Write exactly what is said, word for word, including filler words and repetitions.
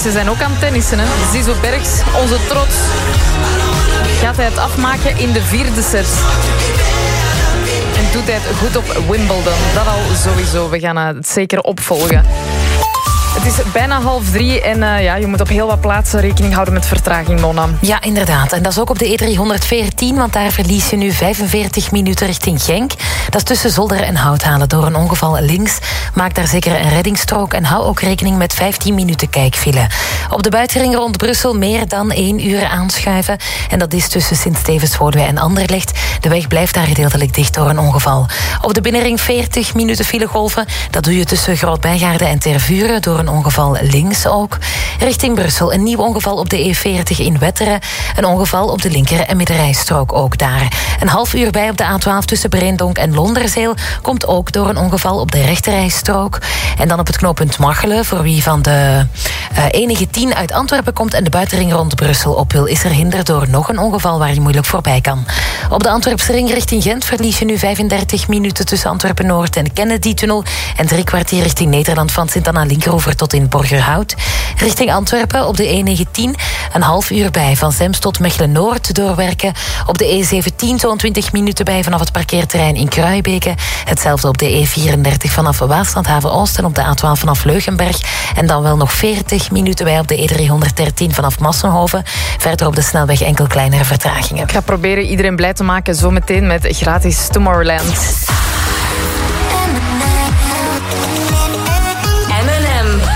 Ze zijn ook aan het tennissen. Hè. Zizou Bergs, onze trots. Gaat hij het afmaken in de vierde set? En doet hij het goed op Wimbledon? Dat al sowieso. We gaan het zeker opvolgen. Het is bijna half drie en uh, ja, je moet op heel wat plaatsen rekening houden met vertraging, Mona. Ja, inderdaad. En dat is ook op de E driehonderdveertien, want daar verlies je nu vijfenveertig minuten richting Genk. Dat is tussen Zolder en Houthalen door een ongeval links. Maak daar zeker een reddingsstrook en hou ook rekening met vijftien minuten kijkfile. Op de buitenring rond Brussel meer dan één uur aanschuiven. En dat is tussen Sint-Stevens-Woluwe en Anderlecht. De weg blijft daar gedeeltelijk dicht door een ongeval. Op de binnenring veertig minuten filegolven. Dat doe je tussen Groot-Bijgaarde en Tervuren door een ongeval links ook. Richting Brussel een nieuw ongeval op de E veertig in Wetteren. Een ongeval op de linker- en middenrijstrook ook daar. Een half uur bij op de A twaalf tussen Breendonk en Londerzeel komt ook door een ongeval op de rechterrijstrook. En dan op het knooppunt Machelen, voor wie van de uh, enige tien uit Antwerpen komt en de buitenring rond Brussel op wil, is er hinder door nog een ongeval waar je moeilijk voorbij kan. Op de Antwerpse ring richting Gent verlies je nu vijfendertig minuten tussen Antwerpen-Noord en de Kennedy-tunnel en drie kwartier richting Nederland van Sint-Anna-Linkeroever tot in Borgerhout. Richting Antwerpen op de E negentien een half uur bij van Zems tot Mechelen-Noord doorwerken. Op de E zeventien zo'n twintig minuten bij vanaf het parkeerterrein in Kruijbeke. Hetzelfde op de E vierendertig vanaf Waaslandhaven-Oost en op de A twaalf vanaf Leugenberg. En dan wel nog veertig minuten bij op de E driehonderddertien vanaf Massenhoven. Verder op de snelweg enkel kleinere vertragingen. Ik ga proberen iedereen blij te maken zometeen met gratis Tomorrowland.